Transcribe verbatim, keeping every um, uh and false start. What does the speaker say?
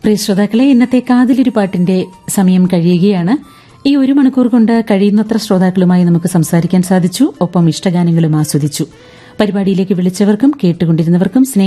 പ്രിയ ശ്രോതാക്കളെ, ഇന്നത്തെ കാതിലൊരു പാട്ടിന്റെ സമയം കഴിയുകയാണ്. ഈ ഒരു മണിക്കൂർ കൊണ്ട് കഴിയുന്നത്ര ശ്രോതാക്കളുമായി നമുക്ക് സംസാരിക്കാൻ സാധിച്ചു. ഒപ്പം ഇഷ്ടഗാനങ്ങളും ആസ്വദിച്ചു. പരിപാടിയിലേക്ക് വിളിച്ചവർക്കും കേട്ടുകൊണ്ടിരുന്നവർക്കും